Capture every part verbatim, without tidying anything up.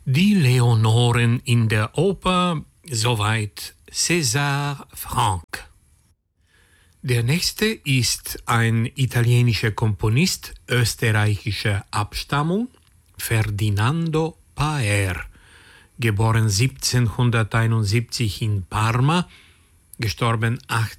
Die Leonoren in der Oper, soweit César Franck. Der nächste ist ein italienischer Komponist österreichischer Abstammung, Ferdinando Paer, geboren siebzehnhunderteinundsiebzig in Parma, gestorben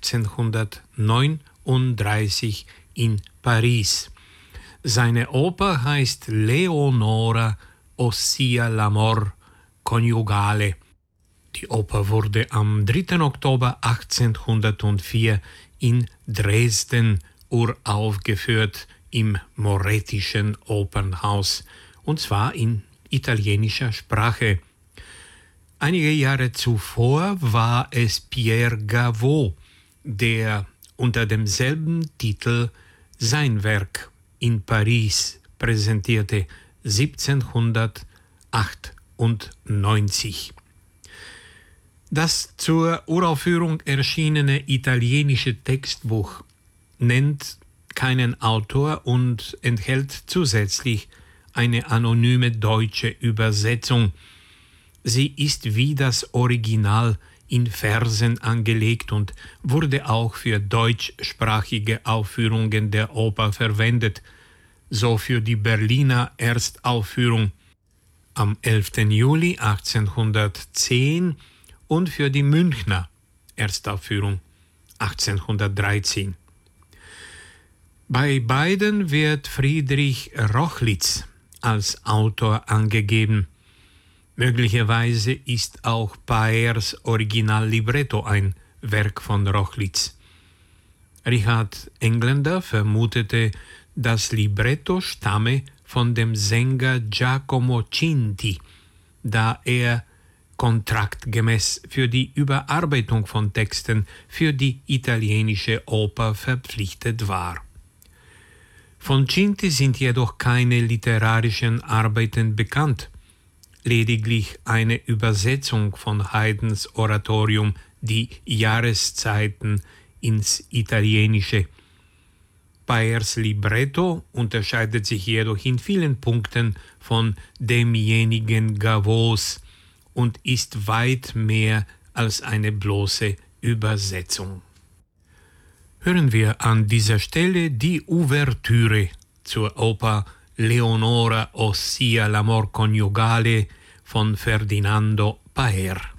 achtzehnhundertneununddreißig in Paris. Seine Oper heißt Leonora, ossia l'amor coniugale. Die Oper wurde am dritten Oktober achtzehnhundertvier in Dresden uraufgeführt im Morettischen Opernhaus, und zwar in italienischer Sprache. Einige Jahre zuvor war es Pierre Gaveau, der unter demselben Titel sein Werk in Paris präsentierte, siebzehnhundertachtundneunzig. Das zur Uraufführung erschienene italienische Textbuch nennt keinen Autor und enthält zusätzlich eine anonyme deutsche Übersetzung. Sie ist wie das Original in Versen angelegt und wurde auch für deutschsprachige Aufführungen der Oper verwendet, so für die Berliner Erstaufführung am elften Juli achtzehnhundertzehn und für die Münchner Erstaufführung achtzehnhundertdreizehn. Bei beiden wird Friedrich Rochlitz als Autor angegeben. Möglicherweise ist auch Paers Originallibretto ein Werk von Rochlitz. Richard Engländer vermutete, das Libretto stamme von dem Sänger Giacomo Cinti, da er kontraktgemäß für die Überarbeitung von Texten für die italienische Oper verpflichtet war. Von Cinti sind jedoch keine literarischen Arbeiten bekannt, lediglich eine Übersetzung von Haydns Oratorium Die Jahreszeiten ins Italienische. Paers Libretto unterscheidet sich jedoch in vielen Punkten von demjenigen Gavau's und ist weit mehr als eine bloße Übersetzung. Hören wir an dieser Stelle die Ouvertüre zur Oper Leonora, ossia l'amor coniugale von Ferdinando Paer.